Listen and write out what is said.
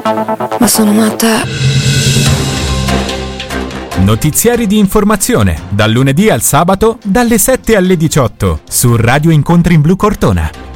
ma sono matta. Notiziari di informazione, dal lunedì al sabato, dalle 7 alle 18, su Radio Incontri in Blu Cortona.